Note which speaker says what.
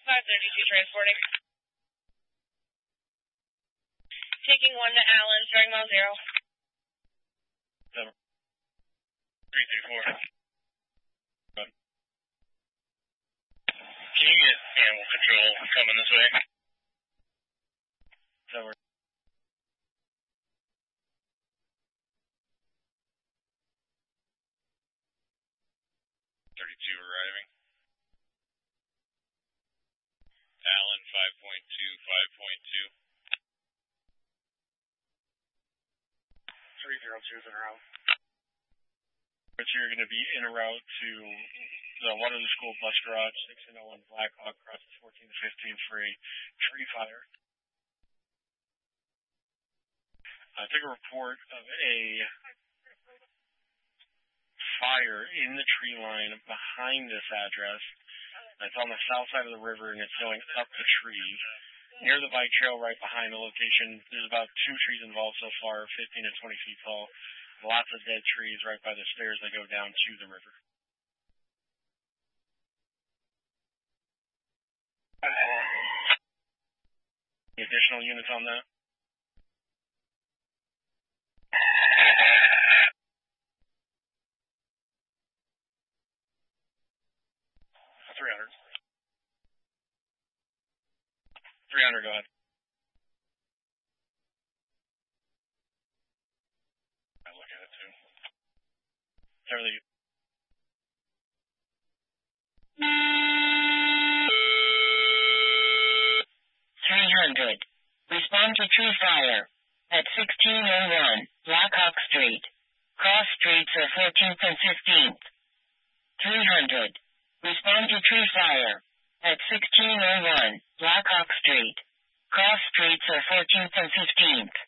Speaker 1: 532 transporting. Taking 1 to Allen, starting mile 0.
Speaker 2: 334. Can you get animal control coming this way? Over. 32 arriving. Allen 5.2, 5.2. 302 is en route. But you're going to be en route to the Waterloo School bus garage, 1601 Blackhawk, crosses 14 to 15 for a tree fire. I took a report of a fire in the tree line behind this address. It's on the south side of the river, and it's going up the trees. Near the bike trail right behind the location, there's about 2 trees involved so far, 15 to 20 feet tall. Lots of dead trees right by the stairs that go down to the river. Any additional units on that? 300. 300, go ahead. I look at it too. Everything.
Speaker 3: 300. Respond to tree fire at 1601 Blackhawk Street. Cross streets are 14th and 15th. 300. Respond to tree fire at 1601 Blackhawk Street. Cross streets are 14th and 15th.